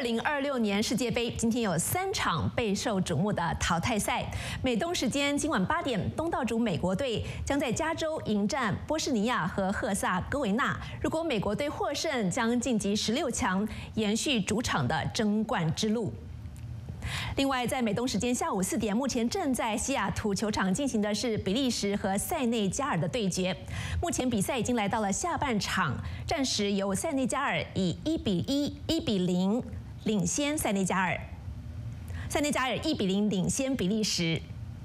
2026年世界杯今天有3场备受瞩目的淘汰赛。美东时间今晚8点，东道主美国队将在加州迎战波士尼亚和赫萨哥维纳。如果美国队获胜，将晋级16强，延续主场的争冠之路。 另外，在美东时间下午4点，目前正在西雅图球场进行的是比利时和塞内加尔的对决。目前比赛已经来到了下半场，暂时由塞内加尔以1比0领先塞内加尔1比0领先比利时。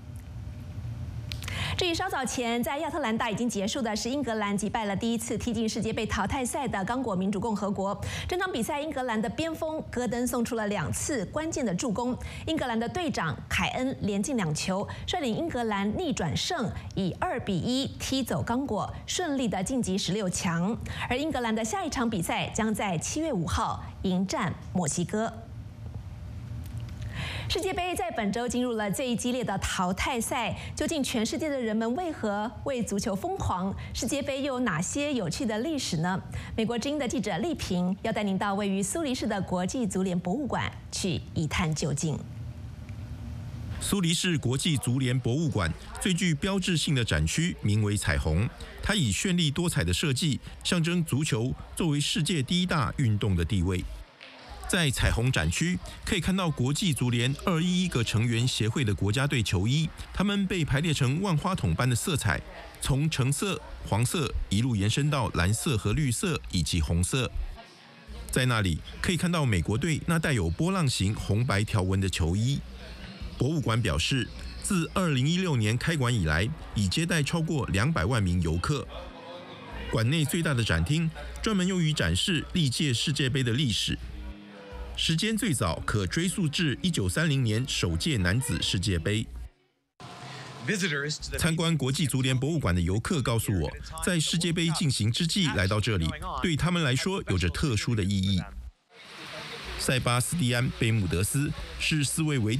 至于稍早前在亚特兰大已经结束的是英格兰击败了第一次踢进世界杯淘汰赛的刚果民主共和国。整场比赛，英格兰的边锋戈登送出了2次关键的助攻，英格兰的队长凯恩连进2球，率领英格兰逆转胜，以2比1踢走刚果，顺利的晋级16强。而英格兰的下一场比赛将在7月5号迎战墨西哥。 世界杯在本周进入了最激烈的淘汰赛，究竟全世界的人们为何为足球疯狂？世界杯又有哪些有趣的历史呢？美国之音的记者丽萍要带您到位于苏黎世的国际足联博物馆去一探究竟。 苏黎世国际足联博物馆最具标志性的展区名为彩虹，它以绚丽多彩的设计，象征足球作为世界第1大运动的地位。 在彩虹展区可以看到国际足联211个成员协会的国家队球衣，它们被排列成万花筒般的色彩，从橙色、黄色一路延伸到蓝色和绿色以及红色。在那里可以看到美国队那带有波浪形红白条纹的球衣。博物馆表示，自2016年开馆以来，已接待超过200万名游客。 馆内最大的展厅专门用于展示历届世界杯的历史。 时间最早可追溯至1930年首届男子世界杯。参观国际足联博物馆的游客告诉我，在世界杯进行之际来到这里，对他们来说有着特殊的意义。塞巴斯蒂安·贝姆德斯是4位为